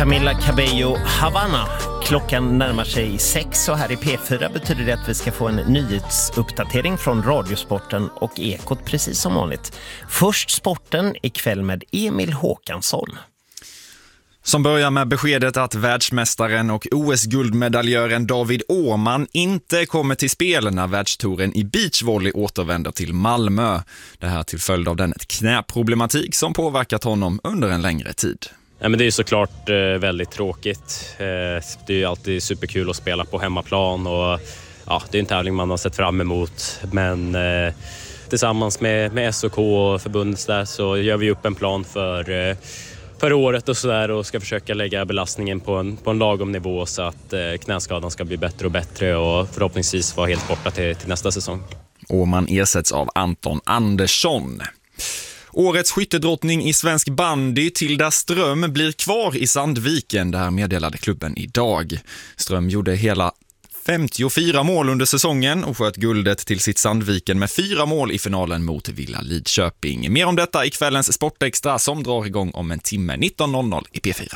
Camila Cabello, Havana. Klockan närmar sig 6 och här i P4 betyder det att vi ska få en nyhetsuppdatering från Radiosporten och Ekot precis som vanligt. Först sporten ikväll med Emil Håkansson. Som börjar med beskedet att världsmästaren och OS-guldmedaljören David Åhman inte kommer till spel när världstouren i beachvolley återvänder till Malmö. Det här till följd av den knäproblematik som påverkat honom under en längre tid. Ja, men det är ju såklart väldigt tråkigt. Det är ju alltid superkul att spela på hemmaplan och ja, det är en tävling man har sett fram emot. Men tillsammans med SOK och förbundet där så gör vi upp en plan för året och sådär och ska försöka lägga belastningen på en lagom nivå så att knäskadan ska bli bättre och bättre och förhoppningsvis vara helt borta till nästa säsong. Åhman ersätts av Anton Andersson. Årets skyttedrottning i svensk bandy, Tilda Ström, blir kvar i Sandviken. Det här meddelade klubben idag. Ström gjorde hela 54 mål under säsongen och sköt guldet till sitt Sandviken med 4 mål i finalen mot Villa Lidköping. Mer om detta i kvällens Sportextra som drar igång om en timme 19.00 i P4.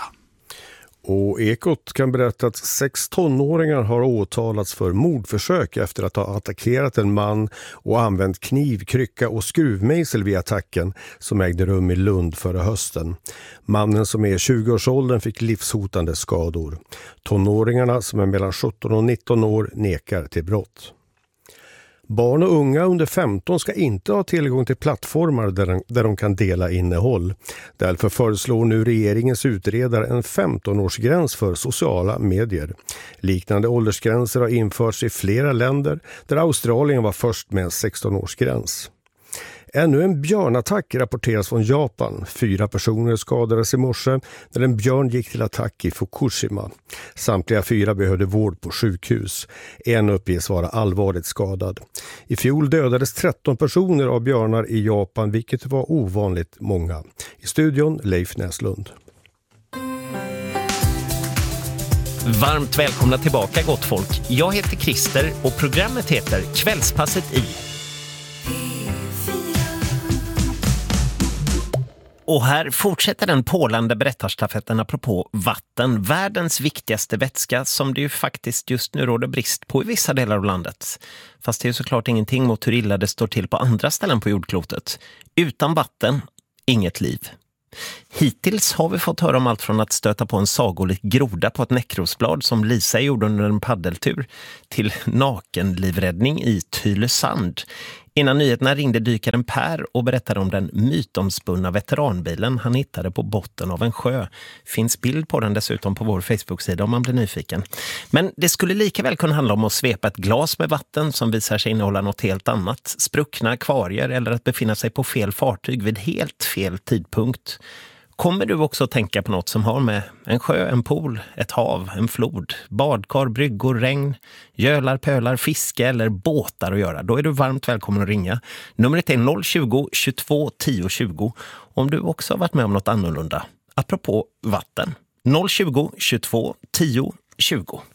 Och Ekot kan berätta att 6 tonåringar har åtalats för mordförsök efter att ha attackerat en man och använt kniv, krycka och skruvmejsel vid attacken som ägde rum i Lund förra hösten. Mannen som är i 20-årsåldern fick livshotande skador. Tonåringarna som är mellan 17 och 19 år nekar till brott. Barn och unga under 15 ska inte ha tillgång till plattformar där de kan dela innehåll. Därför föreslår nu regeringens utredare en 15-årsgräns för sociala medier. Liknande åldersgränser har införts i flera länder där Australien var först med en 16-årsgräns. Ännu en björnattack rapporteras från Japan. 4 personer skadades i morse när en björn gick till attack i Fukushima. Samtliga 4 behövde vård på sjukhus. En uppges vara allvarligt skadad. I fjol dödades 13 personer av björnar i Japan, vilket var ovanligt många. I studion Leif Näslund. Varmt välkomna tillbaka gott folk. Jag heter Christer och programmet heter Kvällspasset i. Och här fortsätter den pålande berättarstafetten apropå vatten, världens viktigaste vätska som det ju faktiskt just nu råder brist på i vissa delar av landet. Fast det är ju såklart ingenting mot hur illa det står till på andra ställen på jordklotet. Utan vatten, inget liv. Hittills har vi fått höra om allt från att stöta på en sagolik groda på ett näckrosblad som Lisa gjorde under en paddeltur till nakenlivräddning i Tylösand. Innan nyheterna ringde dykaren Per och berättade om den mytomspunna veteranbilen han hittade på botten av en sjö. Finns bild på den dessutom på vår Facebook-sida om man blir nyfiken. Men det skulle lika väl kunna handla om att svepa ett glas med vatten som visar sig innehålla något helt annat. Spruckna akvarier eller att befinna sig på fel fartyg vid helt fel tidpunkt. Kommer du också att tänka på något som har med en sjö, en pool, ett hav, en flod, badkar, bryggor, regn, gölar, pölar, fiske eller båtar att göra? Då är du varmt välkommen att ringa. Numret är 020 22 10 20 om du också har varit med om något annorlunda. Apropå vatten. 020 22 10 20.